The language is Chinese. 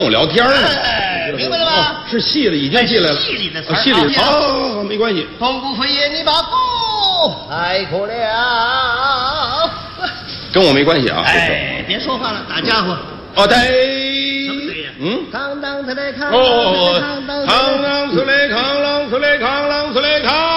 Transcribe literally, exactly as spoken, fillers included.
跟我聊天呢。 哎，明白了吧？ 是戏里已经进来了， 戏里的词儿， 戏里好，没关系。 东姑飞爷，你把锅开阔了。 跟我没关系啊。 哎，别说话了，打家伙。 哦，对。 什么对呀？ 嗯。 康当特雷康。 哦，康当特雷康，啷特雷康，啷特雷康。